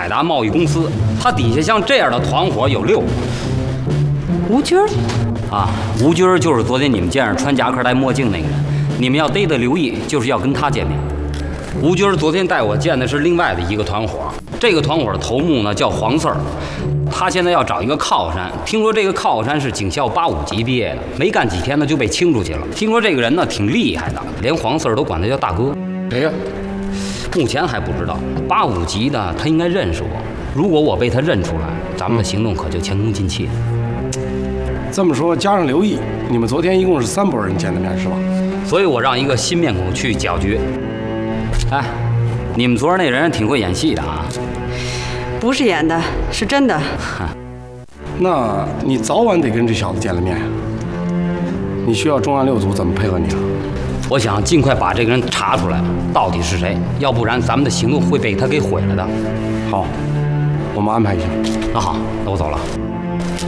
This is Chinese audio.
凯达贸易公司，他底下像这样的团伙有6个。 吴军儿啊，吴军儿就是昨天你们见着穿夹克戴墨镜那个人，你们要逮得留意，就是要跟他见面。吴军儿昨天带我见的是另外的一个团伙，这个团伙的头目呢叫黄四儿，他现在要找一个靠山，听说这个靠山是警校85级毕业的，没干几天呢就被清出去了。听说这个人呢挺厉害的，连黄四儿都管他叫大哥。 谁呀？ 目前还不知道，85级的他应该认识我。如果我被他认出来，咱们的行动可就前功尽弃了。 这么说，加上刘毅，你们昨天一共是3拨人见的面是吧？ 所以我让一个新面孔去搅局。哎，你们昨儿那人挺会演戏的啊。 不是演的，是真的。 那你早晚得跟这小子见了面呀。你需要重案6组怎么配合你啊？ 我想尽快把这个人查出来，到底是谁，要不然咱们的行动会被他给毁了的。 好，我们安排一下。 那好，那我走了。